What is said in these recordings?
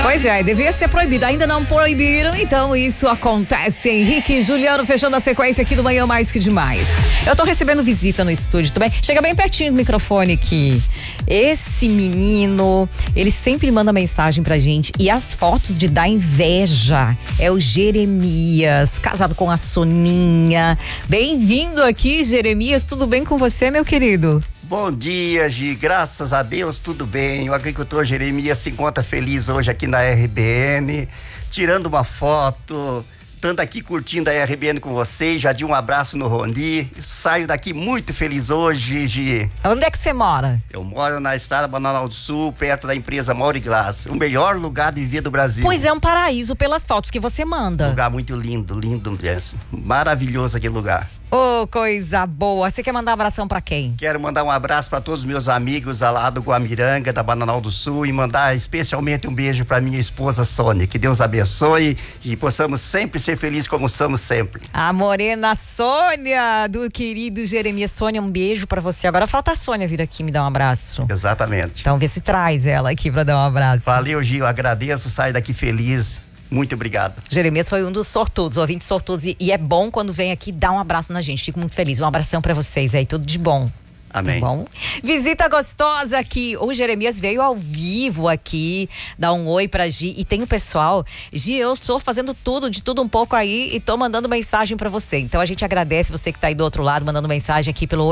Pois é, devia ser proibido. Ainda não proibiram, então isso acontece. Henrique e Juliano fechando a sequência aqui do Manhã Mais Que Demais. Eu tô recebendo visita no estúdio também. Chega bem pertinho do microfone aqui. Esse menino, ele sempre manda mensagem pra gente. E as fotos de dar inveja. É o Jeremias, casado com a Soninha. Bem-vindo aqui, Jeremias. Tudo bem com você, meu querido? Bom dia, Gi. Graças a Deus, tudo bem. O agricultor Jeremias se encontra feliz hoje aqui na RBN, tirando uma foto, estando aqui curtindo a RBN com vocês. Já de um abraço no Roni. Eu saio daqui muito feliz hoje, Gi. Onde é que você mora? Eu moro na estrada Bananal do Sul, perto da empresa Mauri Glass. O melhor lugar de viver do Brasil. Pois é, um paraíso pelas fotos que você manda. Lugar muito lindo, lindo mesmo. Maravilhoso aquele lugar. Ô, coisa boa. Você quer mandar um abração pra quem? Quero mandar um abraço para todos os meus amigos lá do Guamiranga, da Bananal do Sul, e mandar especialmente um beijo para minha esposa Sônia. Que Deus abençoe e possamos sempre ser felizes como somos sempre. A morena Sônia, do querido Jeremias. Sônia, um beijo pra você. Agora falta a Sônia vir aqui me dar um abraço. Exatamente. Então vê se traz ela aqui pra dar um abraço. Valeu, Gil. Agradeço, saio daqui feliz. Muito obrigado. Jeremias foi um dos sortudos, ouvintes sortudos. E é bom quando vem aqui dar um abraço na gente. Fico muito feliz. Um abração pra vocês aí, tudo de bom. Amém. Tá bom? Visita gostosa aqui. O Jeremias veio ao vivo aqui, dar um oi pra Gi. E tem o pessoal. Gi, eu estou fazendo tudo, de tudo um pouco aí e tô mandando mensagem pra você. Então a gente agradece você que tá aí do outro lado, mandando mensagem aqui pelo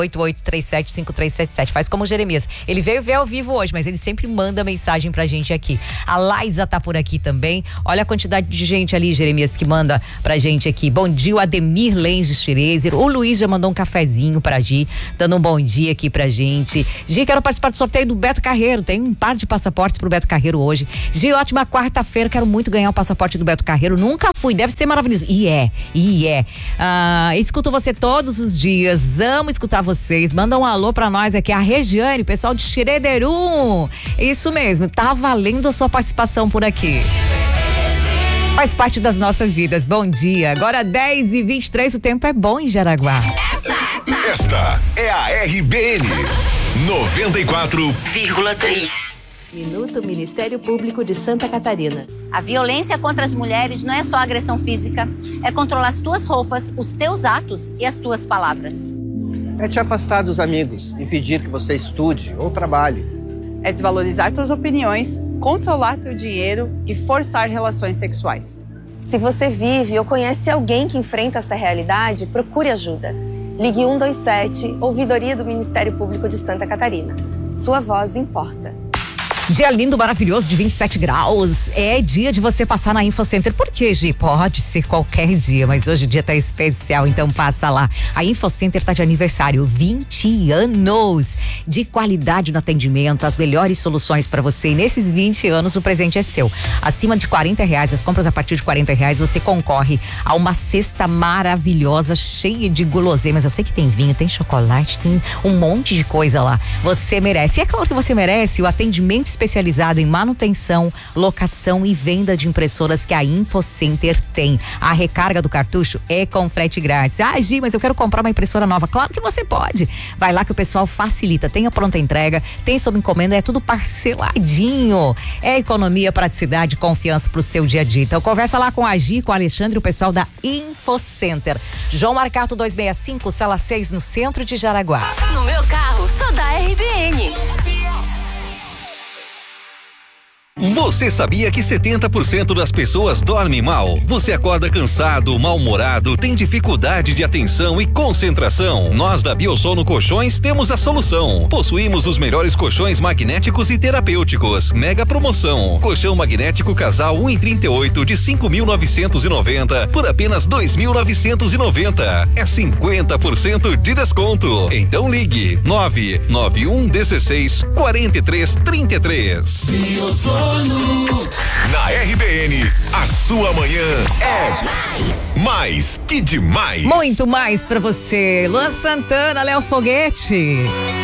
88375377. Faz como o Jeremias. Ele veio ver ao vivo hoje, mas ele sempre manda mensagem pra gente aqui. A Laísa tá por aqui também. Olha a quantidade de gente ali, Jeremias, que manda pra gente aqui. Bom dia, o Ademir Lenges Schrezer. O Luiz já mandou um cafezinho pra Gi, dando um bom dia aqui pra gente. Gi, quero participar do sorteio do Beto Carreiro. Tem um par de passaportes pro Beto Carreiro hoje. Gi, ótima quarta-feira. Quero muito ganhar o passaporte do Beto Carreiro. Nunca fui, deve ser maravilhoso. E é. Escuto você todos os dias. Amo escutar vocês. Manda um alô pra nós aqui. A Regiane, pessoal de Xerederum. Isso mesmo, tá valendo a sua participação por aqui. Faz parte das nossas vidas. Bom dia. Agora 10h23, o tempo é bom em Jaraguá. Esta é a RBN 94,3. Minuto Ministério Público de Santa Catarina. A violência contra as mulheres não é só agressão física, é controlar as tuas roupas, os teus atos e as tuas palavras. É te afastar dos amigos, impedir que você estude ou trabalhe. É desvalorizar tuas opiniões, controlar teu dinheiro e forçar relações sexuais. Se você vive ou conhece alguém que enfrenta essa realidade, procure ajuda. Ligue 127, Ouvidoria do Ministério Público de Santa Catarina. Sua voz importa. Dia lindo, maravilhoso, de 27 graus. É dia de você passar na InfoCenter. Por quê, Gi? Pode ser qualquer dia, mas hoje o dia tá especial, então passa lá. A InfoCenter tá de aniversário, 20 anos de qualidade no atendimento, as melhores soluções para você. E nesses 20 anos o presente é seu. Acima de R$40, as compras a partir de R$40, você concorre a uma cesta maravilhosa, cheia de guloseimas. Eu sei que tem vinho, tem chocolate, tem um monte de coisa lá. Você merece. E é claro que você merece o atendimento especializado em manutenção, locação e venda de impressoras que a InfoCenter tem. A recarga do cartucho é com frete grátis. Ah, Gi, mas eu quero comprar uma impressora nova. Claro que você pode. Vai lá que o pessoal facilita. Tem a pronta entrega, tem sob encomenda, é tudo parceladinho. É economia, praticidade, confiança pro seu dia a dia. Então conversa lá com a Gi, com o Alexandre e o pessoal da InfoCenter. João Marcato 265, sala 6, no centro de Jaraguá. No meu carro, sou da RBN. Você sabia que 70% das pessoas dormem mal? Você acorda cansado, mal-humorado, tem dificuldade de atenção e concentração? Nós da Biosono Colchões temos a solução. Possuímos os melhores colchões magnéticos e terapêuticos. Mega promoção. Colchão magnético casal 1,38 de 5.990 por apenas 2.990. É 50% de desconto. Então ligue 99116 4333. Na RBN, a sua manhã é mais que demais. Muito mais pra você. Luan Santana, Léo Foguete.